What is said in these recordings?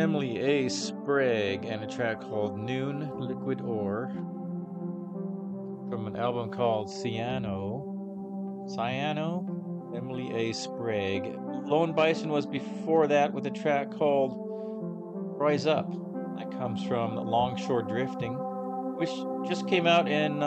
Emily A. Sprague and a track called Noon Liquid Ore from an album called Cyano. Cyano? Emily A. Sprague. Lone Bison was before that with a track called Rise Up. That comes from Longshore Drifting, which just came out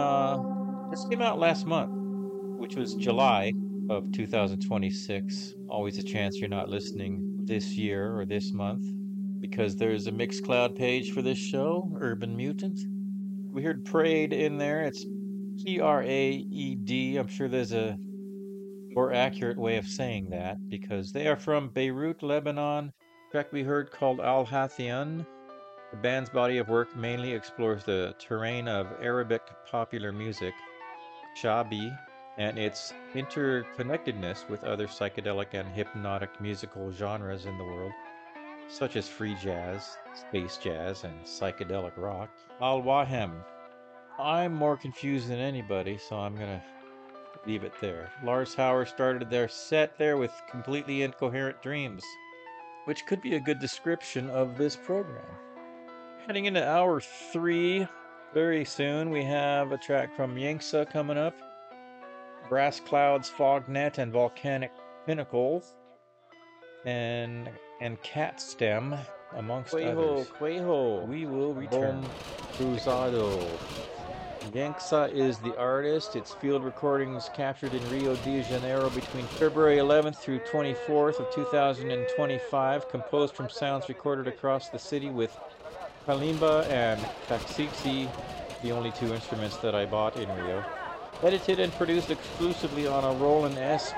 last month, which was July of 2026. Always a chance you're not listening this year or this month, because there's a Mixcloud page for this show, Urban Mutant. We heard Parade in there. It's Praed. I'm sure there's a more accurate way of saying that, because they are from Beirut, Lebanon. The track we heard called Al Hathian. The band's body of work mainly explores the terrain of Arabic popular music, Shabi, and its interconnectedness with other psychedelic and hypnotic musical genres in the world, such as free jazz, space jazz, and psychedelic rock. Al Wahem. I'm more confused than anybody, so I'm gonna leave it there. Lars Hauer started their set there with Completely Incoherent Dreams, which could be a good description of this program. Heading into hour 3, very soon we have a track from Yangsa coming up. Brass Clouds, Fognet, and Volcanic Pinnacles, and Cat Stem, amongst others. Quejo, we will return. Bom Cruzado. Yangsa is the artist. Its field recordings captured in Rio de Janeiro between February 11th through 24th of 2025, composed from sounds recorded across the city with kalimba and taxixi, the only two instruments that I bought in Rio. Edited and produced exclusively on a Roland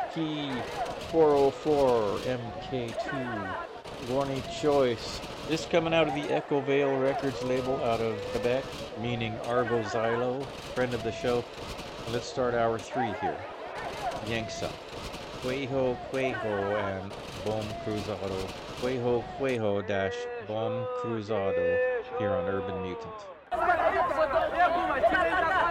SP404 MK2. Warning Choice. This coming out of the Echo Vale Records label out of Quebec, meaning Argo Xylo, friend of the show. Let's start hour 3 here. Yangsa. Quejo and Bom Cruzado. Quejo dash Bom Cruzado here on Urban Mutant.